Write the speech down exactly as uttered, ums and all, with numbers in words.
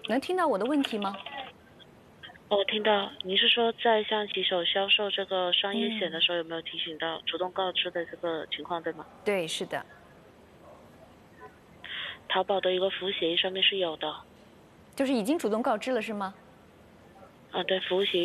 能听到我的问题吗？ 哦，听到。您是说在向骑手销售这个商业险的嗯， 时候，有没有提醒到主动告知的这个情况，对吗？ 对，是的。 淘宝的一个服务协议上面是有的。 就是已经主动告知了是吗？ 啊，对，服务协议。